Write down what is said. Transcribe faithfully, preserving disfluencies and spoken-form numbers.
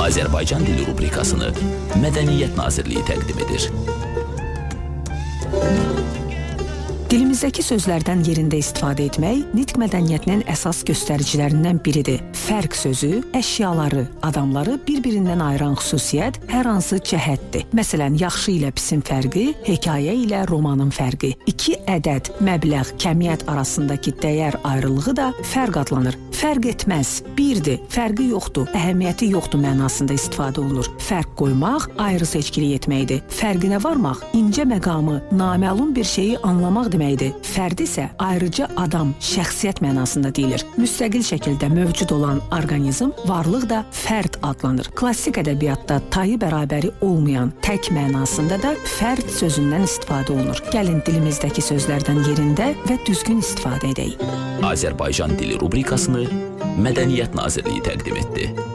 Azərbaycan dili rubrikasını Mədəniyyət Nazirliyi təqdim edir. Dilimizdəki sözlərdən yerində istifadə etmək nitq mədəniyyətinin əsas göstəricilərindən biridir. Fərq sözü, əşyaları, adamları bir-birindən ayıran xüsusiyyət hər hansı cəhətdir. Məsələn, yaxşı ilə pisin fərqi, hekayə ilə romanın fərqi. İki ədəd, məbləğ, kəmiyyət arasındakı dəyər ayrılığı da fərq adlanır. Fərq etməz, birdir, fərqi yoxdur, əhəmiyyəti yoxdur mənasında istifadə olunur. Fərq qoymaq, ayrı seçkilik etməkdir. Fərqinə varmaq, incə məqamı, naməlum bir şeyi anlamaq deməkdir. Fərd isə ayrıca adam, şəxsiyyət mənasında deyilir. Müstəqil şəkildə mövcud olan orqanizm, varlıq da fərd adlanır. Klassik ədəbiyyatda tayı bərabəri olmayan, tək mənasında da fərd sözündən istifadə olunur. Gəlin dilimizdəki sözlərdən yerində və düzgün istifadə edək. Azərbaycan dili rubrikasını Mədəniyyət Nazirliyi təqdim etdi.